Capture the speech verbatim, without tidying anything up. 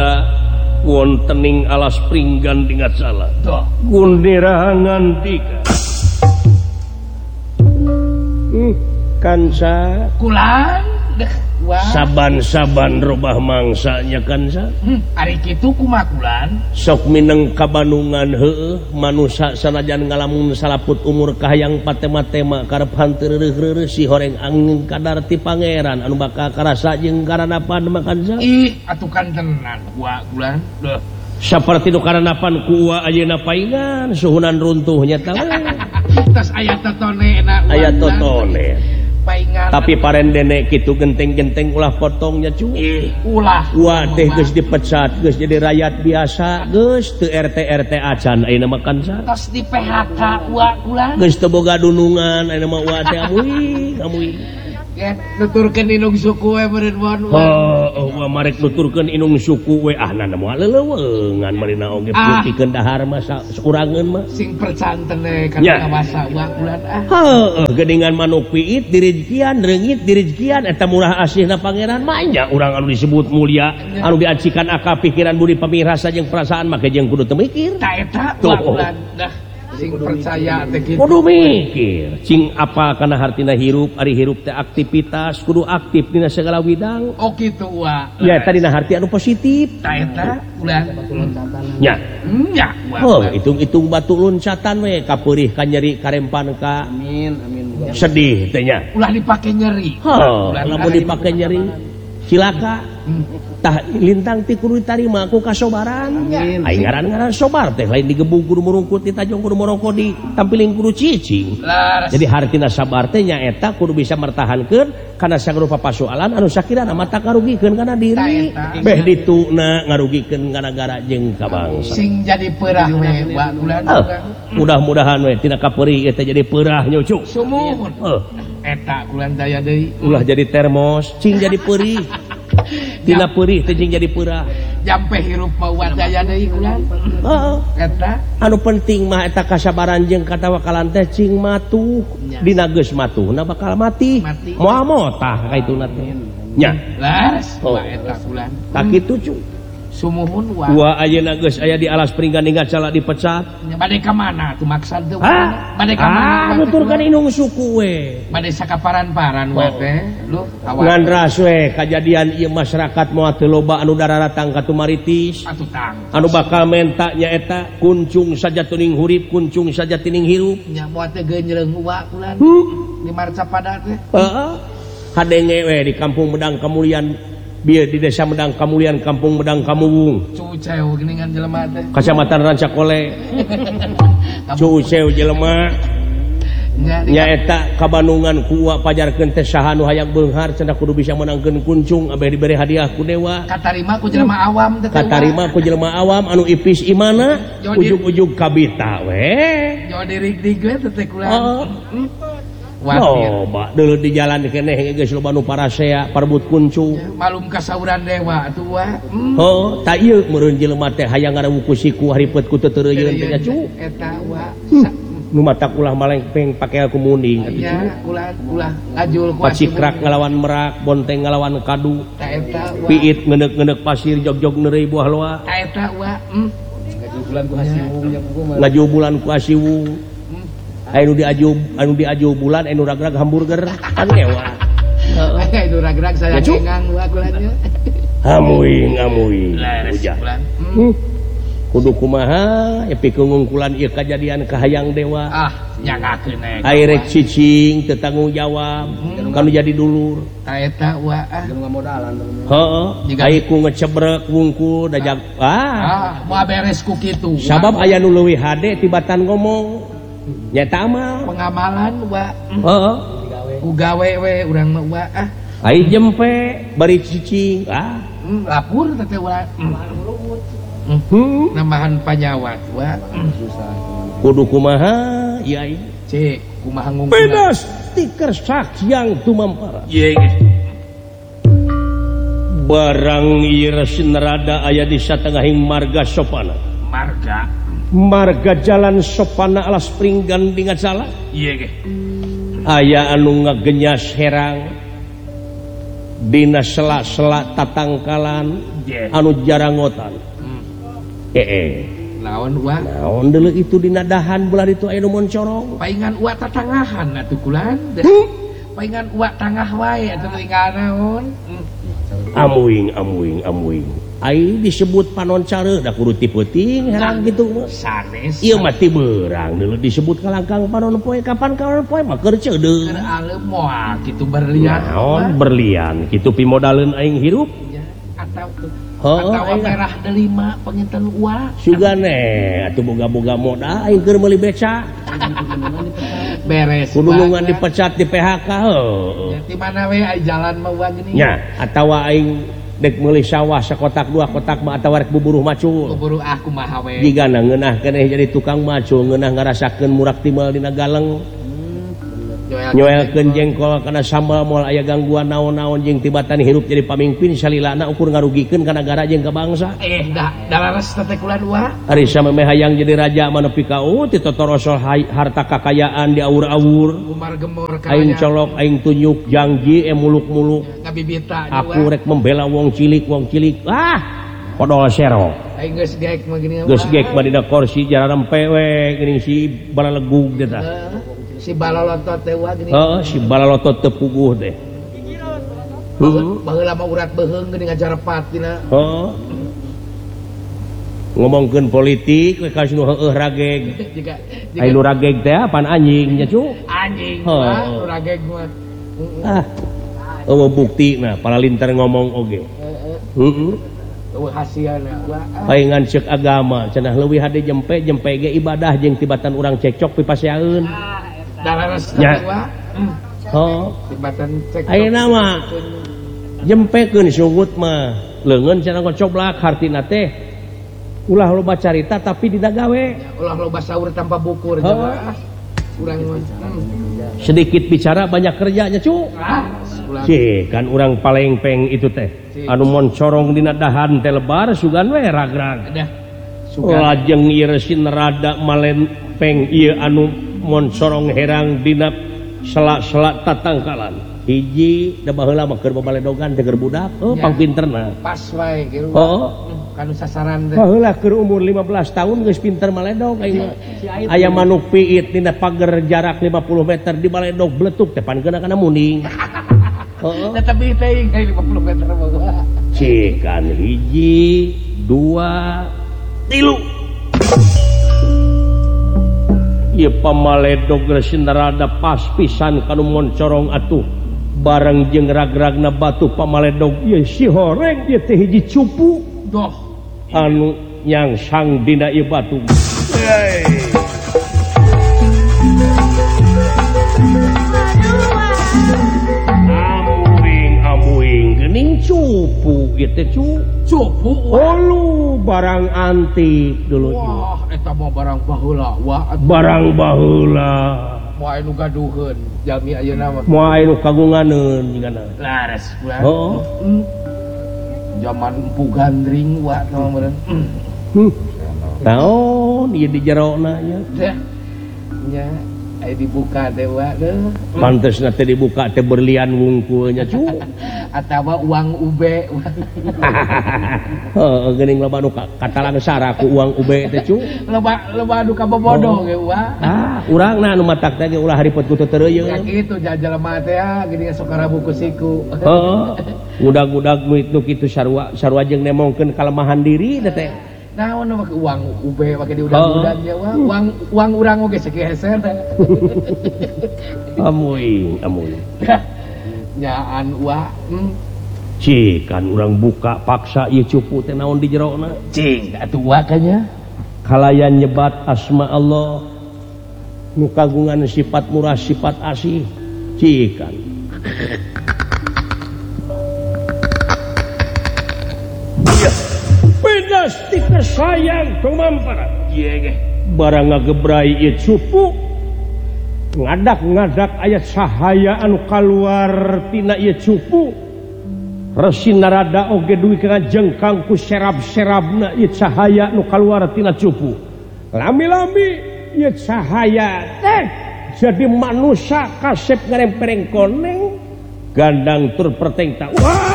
waspada wontening alas pringgan dengan salah gundirangan tiga hmm, kansa kulan saban-saban rubah mangsanya kansa hmm, ari kitu kumaha kulan sok mineng kabanungan heueuh manusia sanajan ngalamun salaput umur kahayang patema-tema karep hanteu reureuh si horeng angin kadar ti pangeran anu bakal karasa jeung karanapan mah kansa ih atukan tenan gua kulan deuh saperti nu karanapan ku ayeuna paingan suhunan runtuhnya tah tas aya totonena aya totone paingan tapi parendene kitu genteng-genteng ulah potongnya cu ih ulah wah teh geus dipecat geus jadi rakyat biasa geus teu R T R T acan ayeuna mah kansa tos di P H K wa kulan geus teu boga dunungan ayeuna mah wa teh amuy amuy ya nuturkeun inung suku we meureun mon oh wa marek nuturkeun inung suku we ah nana moal leuweungan marina oge putikeun dahar mah saurangeun mah sing percanten we kana masa wa kulan ah heueuh geuningan manuk piit direjekian reungit direjekian eta murah asihna pangeran mah nya urang anu disebut mulia anu diacikan akal pikiran budi pamirasa jeung perasaan make jeung kudu teu mikir ta eta wa kulan dah sing percaya teh kitu kudu mikir cing apa kana hartina hirup ari hirup teh aktivitas kudu aktif dina segala widang oh kitu wa ya tadi dina harti anu positif ta eta ulah nya nya oh hitung-hitung batu loncatan we kapeurih ka nyeri karempan ka amin amin sedih teh nya ulah dipake nyeri oh lamun dipake nyeri silaka tah lintang ti kudu ditarima ku kasobaran aing ngaran-ngaran sobar teh lain digebung kudu murungkut ditajong kudu morongko di tampiling kudu cicing jadi hartina sabar teh nya eta kudu bisa mertahankeun kana sagrupa pasoalan anu sakirana mata karugikeun kana diri beh dituna ngarugikeun ka nagara jeung ka bangsa sing jadi peurah we wa bulan mudah-mudahan we tina kapeurih eta jadi peurah nya cuk sumuhun eta kulan daya deui ulah jadi termos cing jadi peurih tina peurih teh jadi peurah jampe hirup mah wadaya deui kulan heeh eta anu penting mah eta kasabaran jeung katawakalan teh cing matuh dina geus matuhna bakal mati moal motah kaituna teh nya las eta kulan tak kitu cu sumuhun wa wa ayeuna geus aya di alas pringgan ninggat cala dipecat bade ka mana tuh maksad teh bade ka mana nuturkeun inung suku we bade sakaparan-paran we teh lu ngandras we kajadian ieu masyarakat moal teu loba anu dararatang ka tumaritis atuh tang anu bakal menta nya eta kuncung saja tuning hurip kuncung saja tining hirup nya moal teh geunjreung wa kulan di marcapada teh heeh kadenge we di kampung Medang Kamulian bieu di desa Medang Kamulian kampung Medang Kamuwung cuceu geuningan jelema teh kecamatan Rancakole cuceu jelema nya eta kabanungan ku pajarkeun teh saha nu hayang beunghar cenah kudu bisa menangkeun kuncung abeh diberi hadiah ku dewa katarima ku jelema awam teh katarima ku jelema awam anu ipis imana ujug-ujug kabita we jo dirig-dig we teh kulan oh, Mbak, dulu di jalan keneh geus loba nu parasea parbut kuncung. Malum kasauran dewa atuh wa. Oh, ta ieu meureun jelema teh hayang ngarewu ku siku haripeut ku teu teureuyeuh teh cu. Eta wa. Nu matak ulah malengpeng pake ku munding atuh cu. Ya, ulah ulah ngajul ku pacikrak ngalawan merak, bonteng ngalawan kadu. Ta eta wa. Piit ngeuneup-ngeuneup pasir jog-jog neureuy buah loa. Ta eta wa. Ngajubulan ku asiwung nya buku. Ngajubulan ku asiwung. Anu diaju anu diaju bulan anu ragrag hamburger kan ngewa heeh anu ragrag saya kengang wa kulannya hamuing hamuing ujah kudu kumaha epi keungkulan ieu kajadian kahayang dewa ah nyagakeun aya airek cicing teu tanggung jawab kanu jadi dulur ta eta wa ah ngamodalan heeh ai ku ngecebrek wungkul dajak ah moal beres ku kitu sabab aya nu leuwih hade tibatan ngomong nyata amal pengamalan wa heeh ku gawe we urang mah wa ah ai jempe bari cicing ah lapur teh wa hmm namahan panyawat wa kudu kumaha ieu cek kumaha ngungkul pedas tiker sakyang tumampara ieu barang ieu nerada aya di satengahing marga sopana marga marga jalan sopana alas pringgan dingat salah iya ge aya anu ngagenyas herang dina selak-selak tatangkalan anu jarangotan eh lawan uak naon deuleu itu dina dahan belah itu aya nu moncorong paingan uak tatangahan atuh kulan paingan uak tangah wae atuh tinggal naon amuing amuing amuing ai disebut panon care da kudu ti peuting herang gitu mah sanes ieu mah ti beurang deuleu disebut kalangkang panon poe kapan kapan poe mah keur ceudeuh keur alem moal kitu berlian naon berlian kitu pimodaleun aing hirup atau Oh, atau merah delima penginten uak sugane atuh boga-boga modal aing keur meuli beca beres kudu nungan dipecat di P H K heuh di mana we aya jalan mah uak geuning nya atawa aing dek meuli sawah sakotak dua kotak mah atawa rek buburuh macul buburu ah kumaha we jigana ngeunah keneh jadi tukang macul ngeunah ngarasakeun murak timal dina galeng nyoelkeun jengkol kana sambal moal aya gangguan naon-naon jeung tibatan hirup jadi pamimpin salilana ukur ngarugikeun ka nagara jeung ka bangsa eh da dalares teh kulan uak ari samemeh hayang jadi raja mah nepi ka uh ti totorosol harta kakayaan di awur-awur umar gemor ka aing colok aing tunjuk janji e muluk-muluk ngabibita aku rek membela wong cilik wong cilik ah podol serok aing geus geek mah geuning geus geek mah dina kursi jararam pewe geuning si balalegug teh tah si balalotot teh uak geuning heeh si balalotot teu puguh teh baheula mah urat beheung geuning ngajarepat dina heeh ngomongkeun politik we ka nu heueuh rageg jika ai nu rageg teh apaan anjing nya cu anjing uak nu rageg mah ah eueuh buktina paralintar ngomong oge heeh eueuh hasilna uak paingan ceuk agama cenah leuwih hade jempe jempe ge ibadah jeung tibatan urang cekcok pipaseaeun dalares nya uak oh tibatan cek ayeuna mah jempekeun sungut mah leungeun cenah ngocoblak hartina teh ulah loba carita tapi dina gawe ulah loba saur tanpa bukur jemaah urang mah sedikit bicara banyak kerjanya cu cih kan urang palengpeng itu teh anu moncorong dina dahan teh lebar sugan we ragrag dah lajeng ieu resi nerada malempeng ieu anu moncorong herang dina selak-selak tatangkalan hiji da baheula mah keur babaledogan teh keur budak oh pangpinterna pas wae kieu oh kanu sasaran teh baheula keur umur lima belas tahun geus pinter maledog aing mah aya manuk piit dina pager jarak lima puluh meter di baledog bletuk teh pankeuna kana muning heeh tapi teh lima puluh meter mah cikan hiji dua tilu ieu pamaledog geus nerada pas pisan kanu moncorong atuh bareng jeung ragragna batu pamaledog ieu si horeng ieu teh hiji cupu doh anu nyangsang dina ieu batu amuing amuing geuning cupu ieu teh cu cupu olu barang antik dulu wah eta mah barang baheula wah barang baheula moal anu gaduheun jalmi ayeuna mah moal anu kagunganeun jingana laras ulah heeh zaman empu gandring wak nama meren hmm. Naon ieu di jerona nya teh nya aya dibuka teh wak deuh pantesna teh dibuka teh berlian wungkul nya cu atawa uang ube heeh geuning loba nu katalangsara ku uang ube teh cu loba loba anu kabobodoh ge wak ah urangna anu matak teh ulah haripet ku teuteureuyeun ya kitu jajalema teh geuning sok karabu ku siku heeh udag-udag nu itu kitu sarua sarua jeung nemongkeun kalemahan diri teh naon mah uang ube make diudag-udag nya wah uang uang urang oge sakieu heser amuing amuing nyaan wah cing kan urang buka paksa ieu cupu teh naon di jerona cing atuh wah kanya kalayan nyebat asma Allah nu kagungan sifat murah sifat asih cikan pedas tika sayang tumampara ieu ge barang ngagebrai ieu cupu ngadak-ngadak ayat sahaya anu kaluar tina ieu cupu resi narada oge duwi kana jengkang ku serab-serabna ieu cahaya nu kaluar tina cupu lami-lami ieu cahaya teh jadi manusia kasep ngarempereng koneng gandang tur perteng tak wah